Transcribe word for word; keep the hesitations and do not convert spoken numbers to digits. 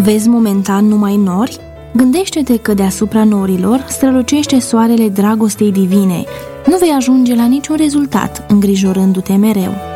Vezi momentan numai nori? Gândește-te că deasupra norilor strălucește soarele dragostei divine. Nu vei ajunge la niciun rezultat îngrijorându-te mereu.